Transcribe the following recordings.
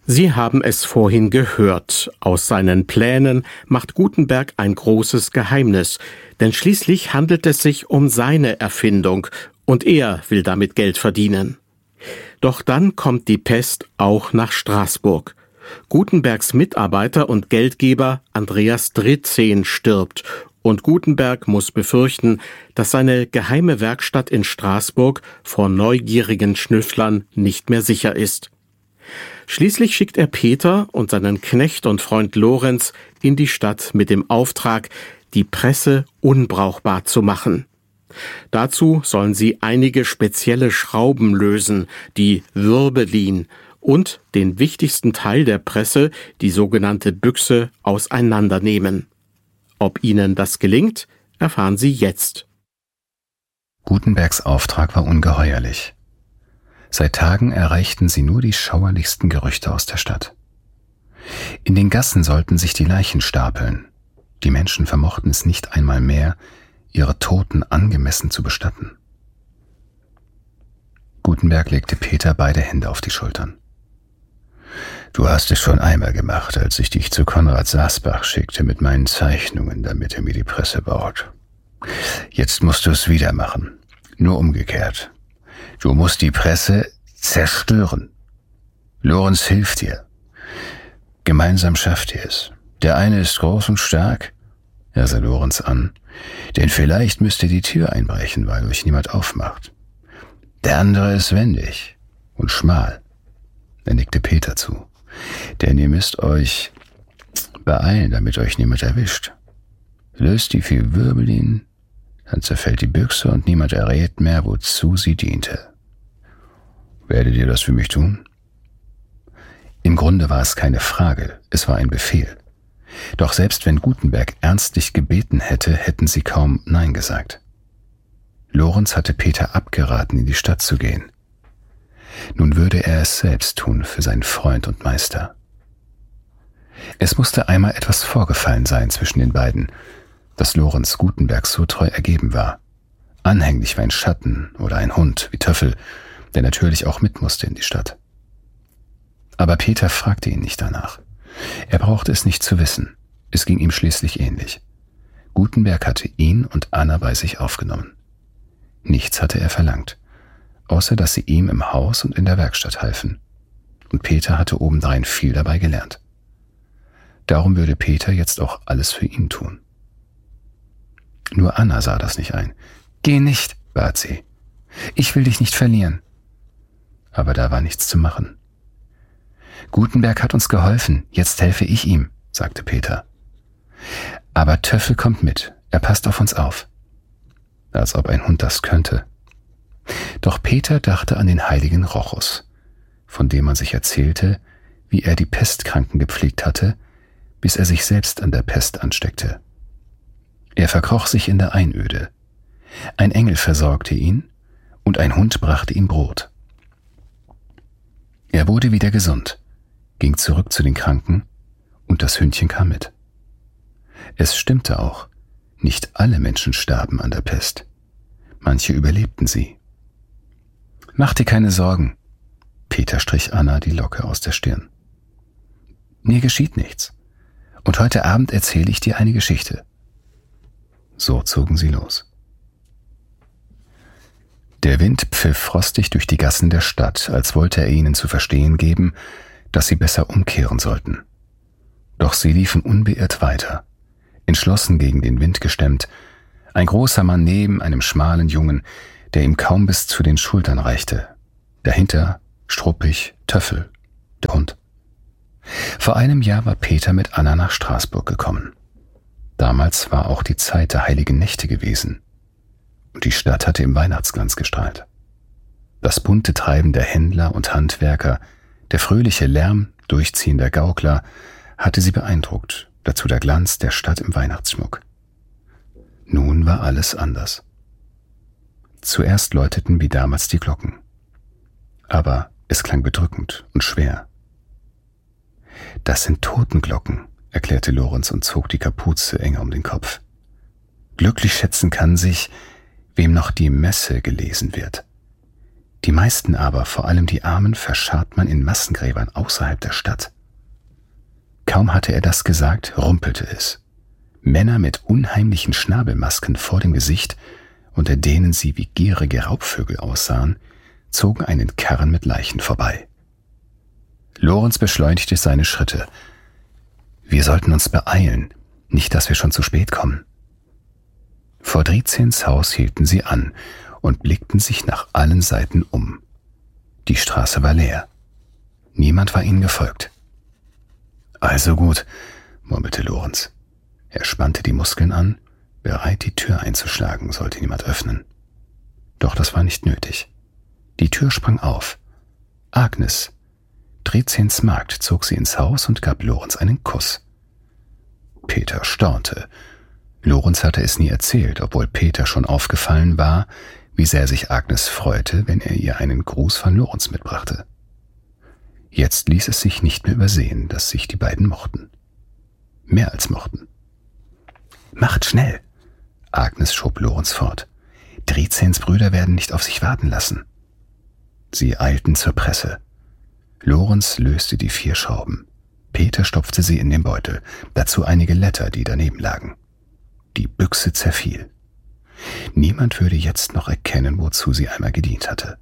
Sie haben es vorhin gehört. Aus seinen Plänen macht Gutenberg ein großes Geheimnis, denn schließlich handelt es sich um seine Erfindung und er will damit Geld verdienen. Doch dann kommt die Pest auch nach Straßburg. Gutenbergs Mitarbeiter und Geldgeber Andreas Dritzehn stirbt und Gutenberg muss befürchten, dass seine geheime Werkstatt in Straßburg vor neugierigen Schnüfflern nicht mehr sicher ist. Schließlich schickt er Peter und seinen Knecht und Freund Lorenz in die Stadt mit dem Auftrag, die Presse unbrauchbar zu machen. Dazu sollen sie einige spezielle Schrauben lösen, die Wirbelin, und den wichtigsten Teil der Presse, die sogenannte Büchse, auseinandernehmen. Ob ihnen das gelingt, erfahren Sie jetzt. Gutenbergs Auftrag war ungeheuerlich. Seit Tagen erreichten sie nur die schauerlichsten Gerüchte aus der Stadt. In den Gassen sollten sich die Leichen stapeln. Die Menschen vermochten es nicht einmal mehr, ihre Toten angemessen zu bestatten. Gutenberg legte Peter beide Hände auf die Schultern. Du hast es schon einmal gemacht, als ich dich zu Konrad Sasbach schickte mit meinen Zeichnungen, damit er mir die Presse baut. Jetzt musst du es wieder machen, nur umgekehrt. Du musst die Presse zerstören. Lorenz hilft dir. Gemeinsam schafft ihr es. Der eine ist groß und stark, er sah Lorenz an, denn vielleicht müsst ihr die Tür einbrechen, weil euch niemand aufmacht. Der andere ist wendig und schmal. Er nickte Peter zu. Denn ihr müsst euch beeilen, damit euch niemand erwischt. Löst die vier Wirbelin, dann zerfällt die Büchse und niemand errät mehr, wozu sie diente. Werdet ihr das für mich tun? Im Grunde war es keine Frage, es war ein Befehl. Doch selbst wenn Gutenberg ernstlich gebeten hätte, hätten sie kaum Nein gesagt. Lorenz hatte Peter abgeraten, in die Stadt zu gehen. Nun würde er es selbst tun für seinen Freund und Meister. Es musste einmal etwas vorgefallen sein zwischen den beiden, dass Lorenz Gutenberg so treu ergeben war. Anhänglich wie ein Schatten oder ein Hund, wie Töffel, der natürlich auch mit musste in die Stadt. Aber Peter fragte ihn nicht danach. Er brauchte es nicht zu wissen. Es ging ihm schließlich ähnlich. Gutenberg hatte ihn und Anna bei sich aufgenommen. Nichts hatte er verlangt, außer dass sie ihm im Haus und in der Werkstatt halfen. Und Peter hatte obendrein viel dabei gelernt. Darum würde Peter jetzt auch alles für ihn tun. Nur Anna sah das nicht ein. »Geh nicht«, bat sie. »Ich will dich nicht verlieren.« Aber da war nichts zu machen. »Gutenberg hat uns geholfen, jetzt helfe ich ihm«, sagte Peter. »Aber Töffel kommt mit, er passt auf uns auf.« Als ob ein Hund das könnte. Doch Peter dachte an den heiligen Rochus, von dem man sich erzählte, wie er die Pestkranken gepflegt hatte, bis er sich selbst an der Pest ansteckte. Er verkroch sich in der Einöde. Ein Engel versorgte ihn und ein Hund brachte ihm Brot. Er wurde wieder gesund, ging zurück zu den Kranken und das Hündchen kam mit. Es stimmte auch, nicht alle Menschen starben an der Pest. Manche überlebten sie. »Mach dir keine Sorgen«, Peter strich Anna die Locke aus der Stirn. »Mir geschieht nichts. Und heute Abend erzähle ich dir eine Geschichte.« So zogen sie los. Der Wind pfiff frostig durch die Gassen der Stadt, als wollte er ihnen zu verstehen geben, dass sie besser umkehren sollten. Doch sie liefen unbeirrt weiter, entschlossen gegen den Wind gestemmt, ein großer Mann neben einem schmalen Jungen, der ihm kaum bis zu den Schultern reichte. Dahinter, struppig, Töffel, der Hund. Vor einem Jahr war Peter mit Anna nach Straßburg gekommen. Damals war auch die Zeit der heiligen Nächte gewesen. Und die Stadt hatte im Weihnachtsglanz gestrahlt. Das bunte Treiben der Händler und Handwerker, der fröhliche Lärm durchziehender Gaukler hatte sie beeindruckt, dazu der Glanz der Stadt im Weihnachtsschmuck. Nun war alles anders. Zuerst läuteten wie damals die Glocken. Aber es klang bedrückend und schwer. »Das sind Totenglocken«, erklärte Lorenz und zog die Kapuze enger um den Kopf. »Glücklich schätzen kann sich, wem noch die Messe gelesen wird. Die meisten aber, vor allem die Armen, verscharrt man in Massengräbern außerhalb der Stadt. Kaum hatte er das gesagt, rumpelte es. Männer mit unheimlichen Schnabelmasken vor dem Gesicht, unter denen sie wie gierige Raubvögel aussahen, zogen einen Karren mit Leichen vorbei. Lorenz beschleunigte seine Schritte. Wir sollten uns beeilen, nicht, dass wir schon zu spät kommen. Vor Driezens Haus hielten sie an und blickten sich nach allen Seiten um. Die Straße war leer. Niemand war ihnen gefolgt. »Also gut«, murmelte Lorenz. Er spannte die Muskeln an, bereit, die Tür einzuschlagen, sollte niemand öffnen. Doch das war nicht nötig. Die Tür sprang auf. Agnes, Driezens Magd, zog sie ins Haus und gab Lorenz einen Kuss. Peter staunte. Lorenz hatte es nie erzählt, obwohl Peter schon aufgefallen war, wie sehr sich Agnes freute, wenn er ihr einen Gruß von Lorenz mitbrachte. Jetzt ließ es sich nicht mehr übersehen, dass sich die beiden mochten. Mehr als mochten. »Macht schnell«, Agnes schob Lorenz fort. »Driezens Brüder werden nicht auf sich warten lassen.« Sie eilten zur Presse. Lorenz löste die 4 Schrauben. Peter stopfte sie in den Beutel, dazu einige Letter, die daneben lagen. Die Büchse zerfiel. Niemand würde jetzt noch erkennen, wozu sie einmal gedient hatte.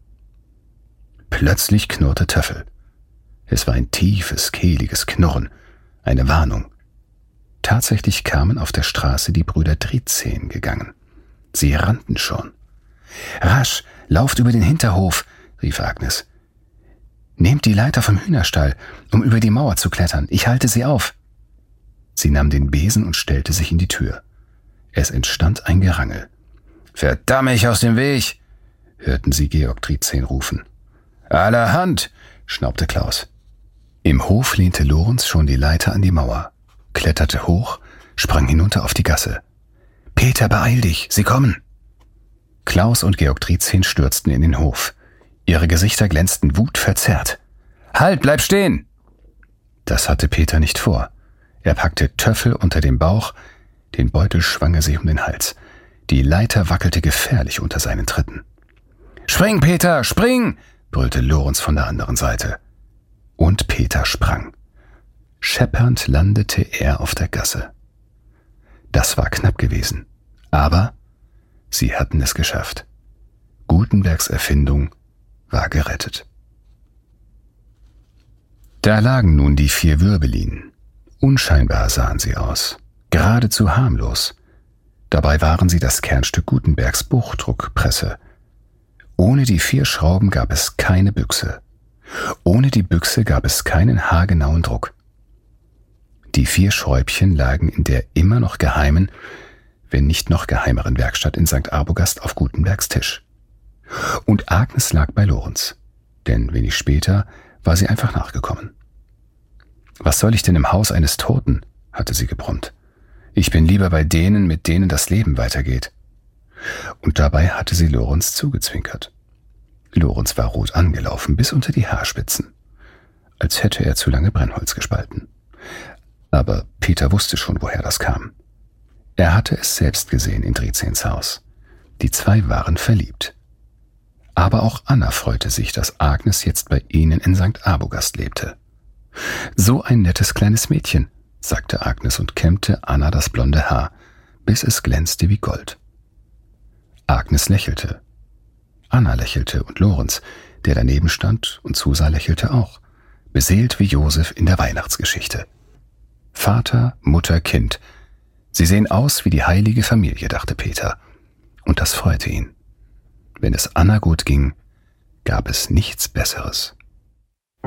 Plötzlich knurrte Töffel. Es war ein tiefes, kehliges Knurren, eine Warnung. Tatsächlich kamen auf der Straße die Brüder Driezen gegangen. Sie rannten schon. »Rasch, lauft über den Hinterhof«, rief Agnes. »Nehmt die Leiter vom Hühnerstall, um über die Mauer zu klettern. Ich halte sie auf.« Sie nahm den Besen und stellte sich in die Tür. Es entstand ein Gerangel. »Verdamm mich aus dem Weg«, hörten sie Georg Driezen rufen. »Allerhand«, schnaubte Klaus. Im Hof lehnte Lorenz schon die Leiter an die Mauer, kletterte hoch, sprang hinunter auf die Gasse. »Peter, beeil dich, sie kommen!« Klaus und Georg Driezen stürzten in den Hof. Ihre Gesichter glänzten wutverzerrt. »Halt, bleib stehen!« Das hatte Peter nicht vor. Er packte Töffel unter dem Bauch, den Beutel schwang er sich um den Hals. Die Leiter wackelte gefährlich unter seinen Tritten. »Spring, Peter, spring!« brüllte Lorenz von der anderen Seite. Und Peter sprang. Scheppernd landete er auf der Gasse. Das war knapp gewesen, aber sie hatten es geschafft. Gutenbergs Erfindung war gerettet. Da lagen nun die 4 Wirbelinen. Unscheinbar sahen sie aus, geradezu harmlos. Dabei waren sie das Kernstück Gutenbergs Buchdruckpresse. Ohne die 4 Schrauben gab es keine Büchse. Ohne die Büchse gab es keinen haargenauen Druck. Die 4 Schräubchen lagen in der immer noch geheimen, wenn nicht noch geheimeren Werkstatt in St. Arbogast auf Gutenbergs Tisch. Und Agnes lag bei Lorenz, denn wenig später war sie einfach nachgekommen. »Was soll ich denn im Haus eines Toten?« hatte sie gebrummt. »Ich bin lieber bei denen, mit denen das Leben weitergeht.« Und dabei hatte sie Lorenz zugezwinkert. Lorenz war rot angelaufen, bis unter die Haarspitzen, als hätte er zu lange Brennholz gespalten. Aber Peter wusste schon, woher das kam. Er hatte es selbst gesehen in Driezens Haus. Die 2 waren verliebt. Aber auch Anna freute sich, dass Agnes jetzt bei ihnen in St. Arbogast lebte. »So ein nettes kleines Mädchen«, sagte Agnes und kämmte Anna das blonde Haar, bis es glänzte wie Gold. Agnes lächelte. Anna lächelte und Lorenz, der daneben stand und zusah, lächelte auch, beseelt wie Josef in der Weihnachtsgeschichte. Vater, Mutter, Kind. Sie sehen aus wie die heilige Familie, dachte Peter. Und das freute ihn. Wenn es Anna gut ging, gab es nichts Besseres.